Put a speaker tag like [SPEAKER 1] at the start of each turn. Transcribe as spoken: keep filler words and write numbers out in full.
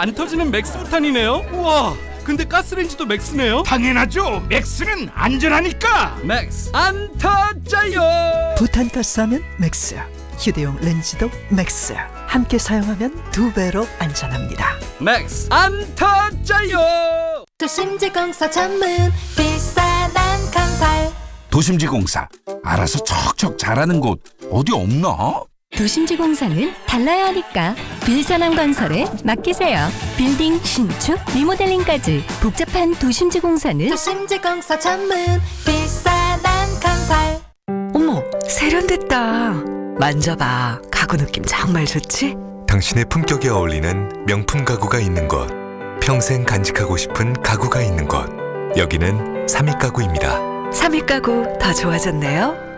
[SPEAKER 1] 안 터지는 맥스부탄이네요. 우와, 근데 가스레인지도 맥스네요.
[SPEAKER 2] 당연하죠. 맥스는 안전하니까.
[SPEAKER 1] 맥스 안 터져요.
[SPEAKER 3] 부탄가스 하면 맥스, 휴대용 렌즈도 맥스. 함께 사용하면 두 배로 안전합니다.
[SPEAKER 1] 맥스 안 터져요.
[SPEAKER 4] 도심지공사 전문 비싼한 건설.
[SPEAKER 5] 도심지공사 알아서 척척 잘하는 곳 어디 없나?
[SPEAKER 6] 도심지공사는 달라야 하니까 빌산함 건설에 맡기세요. 빌딩 신축, 리모델링까지 복잡한 도심지공사는
[SPEAKER 4] 도심지공사 전문 비싼한 건설.
[SPEAKER 7] 어머, 세련됐다. 만져봐. 가구 느낌 정말 좋지?
[SPEAKER 8] 당신의 품격에 어울리는 명품 가구가 있는 곳, 평생 간직하고 싶은 가구가 있는 곳, 여기는 삼익 가구입니다.
[SPEAKER 7] 삼익 가구 더 좋아졌네요.